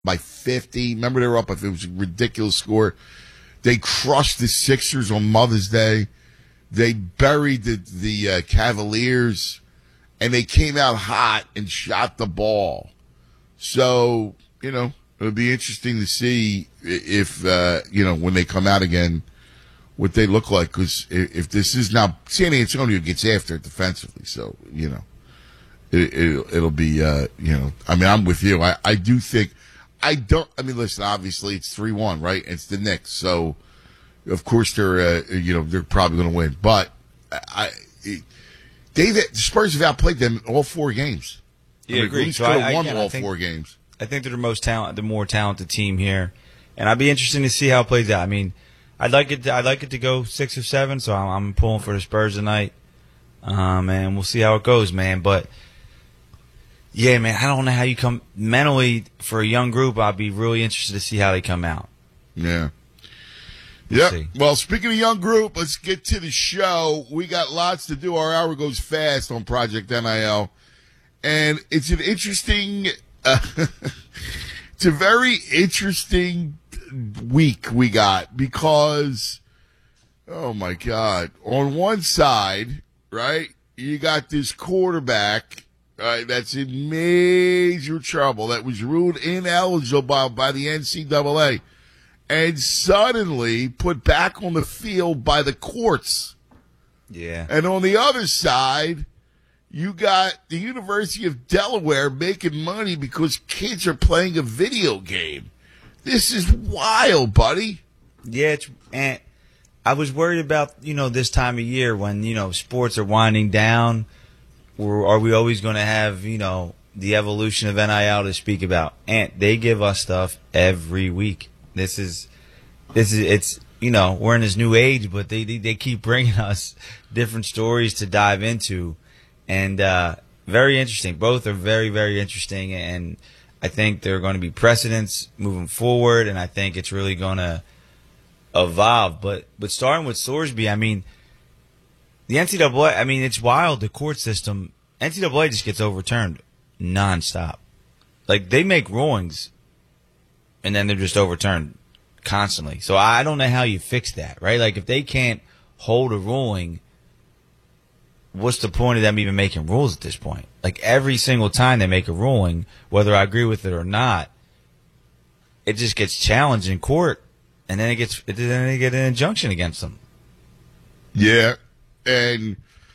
by 50. Remember they were up, it was a ridiculous score. They crushed the Sixers on Mother's Day. They buried the Cavaliers, and they came out hot and shot the ball. So, it'll be interesting to see if, when they come out again, what they look like. Because if this is now, San Antonio gets after it defensively. So, it'll be, I'm with you. I do think, listen, obviously it's 3-1, right? It's the Knicks. So, of course they're probably going to win. But the Spurs have outplayed them in all 4 games. Yeah, agreed. So I won all 4 games. I think they're the more talented team here, and I'd be interested to see how it plays out. I mean, I'd like it to go 6 or 7, so I'm pulling for the Spurs tonight, and we'll see how it goes, man. But yeah, man, I don't know how you come mentally for a young group. I'd be really interested to see how they come out. Yeah. We'll Yep. Well, speaking of young group, let's get to the show. We got lots to do. Our hour goes fast on Project NIL. And it's an interesting, it's a very interesting week we got because, oh my God, on one side, right, you got this quarterback, right, that's in major trouble, that was ruled ineligible by the NCAA. And suddenly put back on the field by the courts. Yeah. And on the other side, you got the University of Delaware making money because kids are playing a video game. This is wild, buddy. Yeah, and I was worried about, this time of year when, sports are winding down. Or are we always going to have, the evolution of NIL to speak about? And they give us stuff every week. It's we're in this new age, but they keep bringing us different stories to dive into, and very interesting. Both are very, very interesting, and I think they're going to be precedents moving forward, and I think it's really going to evolve. But starting with Sorsby, the NCAA, it's wild, the court system. NCAA just gets overturned nonstop. Like, they make rulings, and then they're just overturned constantly. So I don't know how you fix that, right? Like, if they can't hold a ruling, what's the point of them even making rules at this point? Like, every single time they make a ruling, whether I agree with it or not, it just gets challenged in court, and then they get an injunction against them. Yeah, and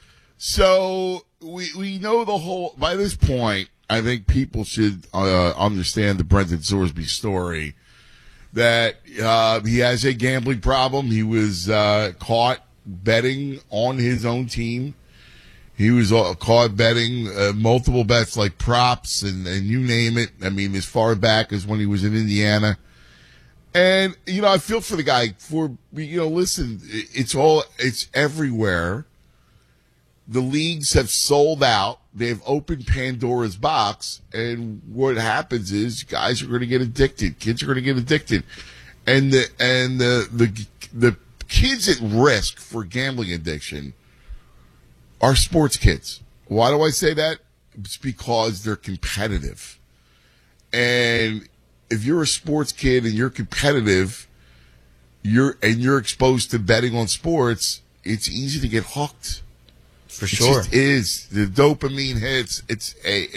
so we know the whole. By this point, I think people should understand the Brendan Sorsby story. That he has a gambling problem. He was caught betting on his own team. He was caught betting multiple bets like props and you name it. As far back as when he was in Indiana. And, I feel for the guy listen, it's everywhere. The leagues have sold out. They've opened Pandora's box, and what happens is guys are going to get addicted. Kids are going to get addicted, and the kids at risk for gambling addiction are sports kids. Why do I say that? It's because they're competitive, and if you're a sports kid and you're competitive, you're exposed to betting on sports, it's easy to get hooked. For sure. It just is. The dopamine hits. It's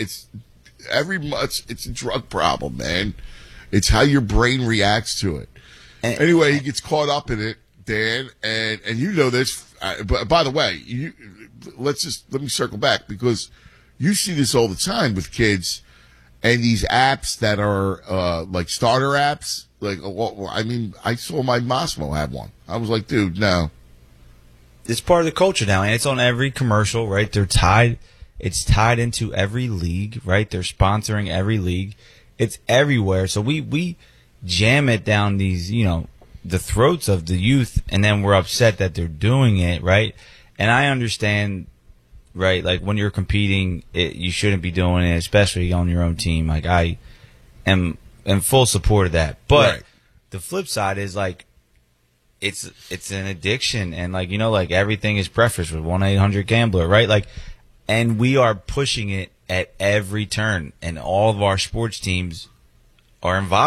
a drug problem, man. It's how your brain reacts to it. Anyway, he gets caught up in it, Dan, and you know this. But by the way, let me circle back because you see this all the time with kids and these apps that are like starter apps. Like, I saw my Massimo have one. I was like, dude, no. It's part of the culture now, and it's on every commercial, right? It's tied into every league, right? They're sponsoring every league. It's everywhere. So we jam it down these, the throats of the youth, and then we're upset that they're doing it, right? And I understand, right? Like, when you're competing, you shouldn't be doing it, especially on your own team. Like, I am in full support of that. But right. The flip side is, like, it's an addiction, and like everything is prefaced with 1-800-GAMBLER, right? Like, and we are pushing it at every turn, and all of our sports teams are involved